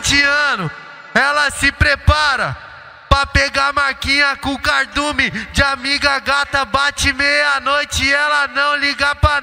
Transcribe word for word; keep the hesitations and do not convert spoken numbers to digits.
vinte anos, ela se prepara pra pegar marquinha com cardume. De amiga gata bate meia-noite e ela não liga pra